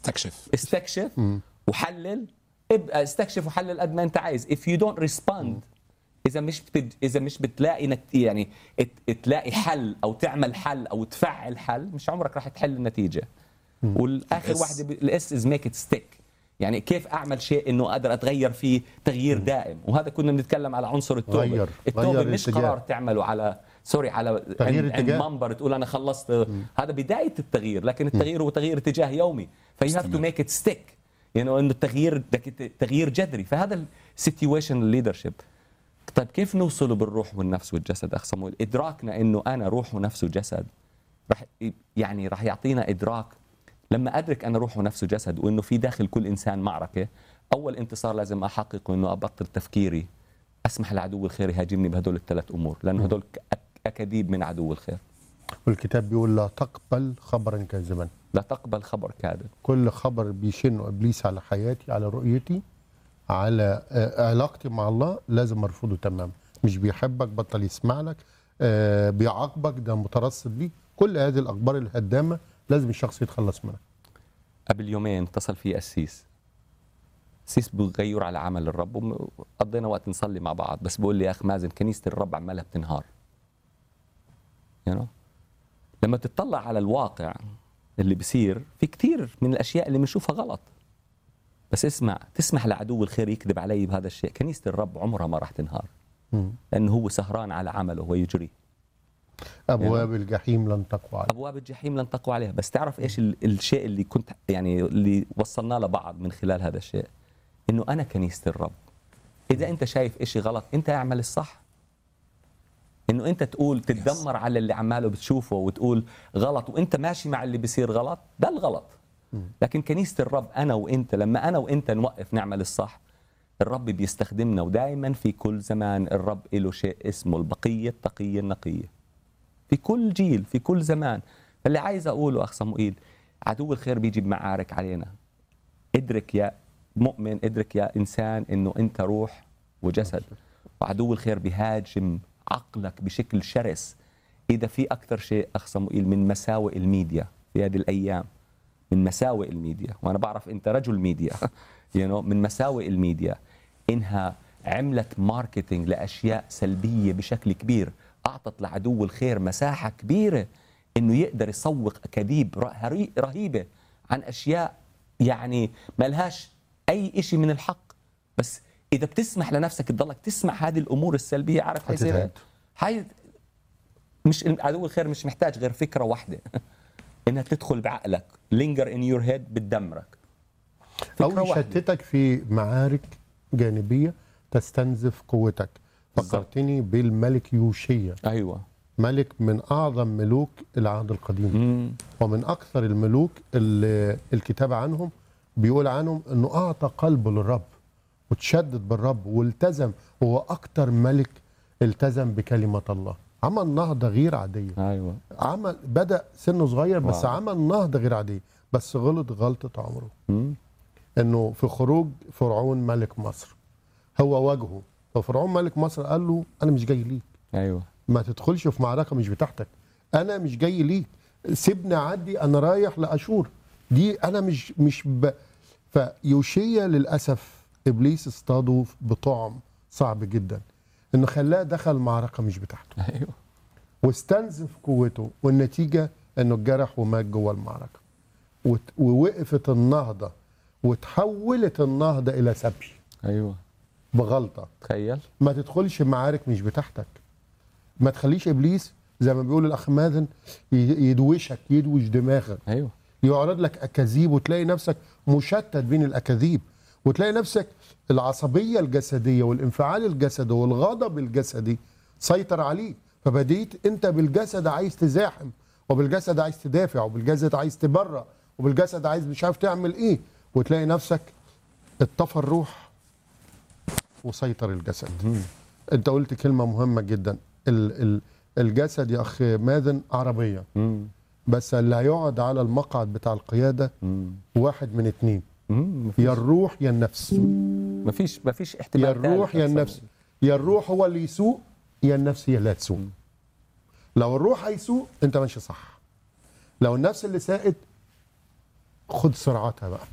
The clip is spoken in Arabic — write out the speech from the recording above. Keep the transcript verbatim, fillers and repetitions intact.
استكشف استكشف وحلل، ابقى استكشف وحلل قد ما انت عايز. if you don't respond اذا مش بتد... اذا مش بتلاقي نت... يعني ات... تلاقي حل او تعمل حل او تفعل حل، مش عمرك راح تحل النتيجه. والاخر الإس. واحده ب... الاس از ميك ات ستيك، يعني كيف اعمل شيء انه اقدر اتغير فيه تغيير دائم. وهذا كنا بنتكلم على عنصر التوبه. غير. التوبه غير مش الاتجاه. قرار تعمله على سوري على تغيير عند, عند اتجاه. منبر تقول انا خلصت. هذا بدايه التغيير، لكن التغيير هو تغيير اتجاه يومي. فيو هاف تو ميك ات ستيك، يعني انه التغيير تغيير جذري. فهذا السيتويشن ليدرشيب. طيب كيف نوصله بالروح والنفس والجسد اخ صمويل؟ ادراكنا انه انا روح ونفس وجسد راح يعني راح يعطينا ادراك. لما ادرك انا روح ونفس وجسد وانه في داخل كل انسان معركه، اول انتصار لازم احققه انه ابطل تفكيري اسمح لعدو الخير يهاجمني بهدول الثلاث امور، لان هدول اكاذيب من عدو الخير. والكتاب بيقول لا تقبل خبرا كاذبا. لا تقبل خبر كاذب. كل خبر بيشنه ابليس على حياتي، على رؤيتي، على آه، علاقتي مع الله، لازم ارفضه تماما. مش بيحبك بطل يسمع لك، آه، بيعاقبك ده مترصد ليه. كل هذه الاخبار الهدامه لازم الشخص يتخلص منها. قبل يومين اتصل في قسيس قسيس بغير على عمل الرب، وقضينا وقت نصلي مع بعض، بس بقول لي يا اخ مازن كنيسه الرب عمالها بتنهار. you know? لما تطلع على الواقع اللي بصير، في كثير من الاشياء اللي بنشوفها غلط، بس اسمع، تسمح لعدو الخير يكذب علي بهذا الشيء، كنيسه الرب عمرها ما راح تنهار، لانه هو سهران على عمله ويجري. ابواب يعني الجحيم لن تقوى عليها. ابواب الجحيم لن تقوى عليها. بس تعرف ايش الشيء اللي كنت يعني اللي وصلنا لبعض من خلال هذا الشيء؟ انه انا كنيسه الرب. اذا انت شايف إشي غلط انت اعمل الصح. انه انت تقول تتذمر على اللي عماله بتشوفه وتقول غلط وانت ماشي مع اللي بيصير غلط، ده الغلط. لكن كنيسه الرب انا وانت، لما انا وانت نوقف نعمل الصح، الرب بيستخدمنا. ودائما في كل زمان الرب له شيء اسمه البقيه التقيه النقيه، في كل جيل في كل زمان. فاللي عايز اقوله اخ صموئيل، عدو الخير بيجي بمعارك علينا. ادرك يا مؤمن، ادرك يا انسان انه انت روح وجسد، وعدو الخير بيهاجم عقلك بشكل شرس. اذا في اكثر شيء اخ صموئيل من مساوئ الميديا في هذه الايام، من مساوئ الميديا، وانا بعرف انت رجل ميديا you know, من مساوئ الميديا انها عملت ماركتينج لاشياء سلبيه بشكل كبير، اعطت لعدو الخير مساحه كبيره انه يقدر يسوق اكاذيب رهيبه عن اشياء يعني ما لهاش اي شيء من الحق. بس اذا بتسمح لنفسك تضلك تسمع هذه الامور السلبيه، عارف حيصير حي... مش عدو الخير مش محتاج غير فكره واحده انها تدخل بعقلك، لينجر ان يور هيد، بتدمرك. او يشتتك في معارك جانبيه تستنزف قوتك. فكرتني بالملك يوشيا. ايوه، ملك من اعظم ملوك العهد القديم. مم. ومن اكثر الملوك اللي الكتاب عنهم بيقول عنهم انه اعطى قلبه للرب وتشدد بالرب والتزم. هو اكتر ملك التزم بكلمه الله. عمل نهضه غير عاديه. ايوه، عمل بدا سنه صغير بس واو. عمل نهضه غير عاديه، بس غلط غلطه عمره. مم. انه في خروج فرعون ملك مصر هو واجهه، ففرعون ملك مصر قال له انا مش جاي ليك. ايوه، ما تدخلش في معركه مش بتاعتك، انا مش جاي ليك، سيبني اعدي، انا رايح لاشور، دي انا مش مش ب... فيوشيا للاسف ابليس اصطاده بطعم صعب جدا، انه خلاه دخل معركه مش بتاعته. ايوه، واستنزف قوته، والنتيجه انه اتجرح ومات جوه المعركه. وت... ووقفت النهضه وتحولت النهضه الى سبي. ايوه، بغلطه. تخيل. ما تدخلش معارك مش بتاعتك. ما تخليش ابليس زي ما بيقول الاخ مازن يدوشك، يدوش دماغك. ايوه، يعرض لك اكاذيب وتلاقي نفسك مشتت بين الاكاذيب، وتلاقي نفسك العصبيه الجسديه والانفعال الجسدي والغضب الجسدي سيطر عليك، فبديت انت بالجسد عايز تزاحم، وبالجسد عايز تدافع، وبالجسد عايز تبرأ، وبالجسد عايز مش عارف تعمل ايه، وتلاقي نفسك اتطفى الروح وسيطر الجسد. مم. انت قلت كلمه مهمه جدا. ال ال الجسد يا اخ مازن عربيه. مم. بس اللي هيقعد على المقعد بتاع القياده مم. واحد من اتنين، يا الروح يا النفس. مفيش مفيش احتمال، يا الروح يا النفس. يا الروح هو اللي يسوق يا النفس هي اللي تسوق. لو الروح هيسوق انت ماشي صح، لو النفس اللي ساقت خد سرعتها بقى.